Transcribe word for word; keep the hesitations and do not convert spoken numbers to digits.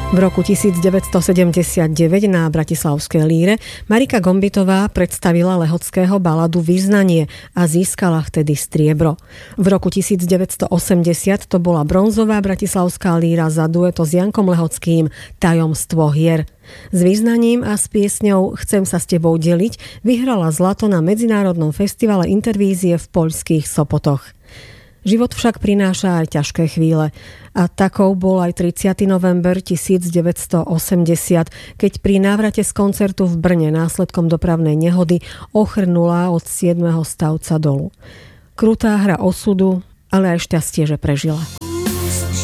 V roku devätnásťstosedemdesiatdeväť na bratislavskej Líre Marika Gombitová predstavila lehockého baladu Vyznanie a získala vtedy striebro. V roku devätnásťstoosemdesiat to bola bronzová bratislavská Líra za dueto s Jankom Lehockým Tajomstvo hier. S Vyznaním a s piesňou Chcem sa s tebou deliť vyhrala zlato na Medzinárodnom festivale Intervízie v poľských Sopotoch. Život však prináša aj ťažké chvíle. A takou bol aj tridsiateho november devätnásťstoosemdesiat, keď pri návrate z koncertu v Brne následkom dopravnej nehody ochrnula od siedmeho stavca dolu. Krutá hra osudu, ale aj šťastie, že prežila.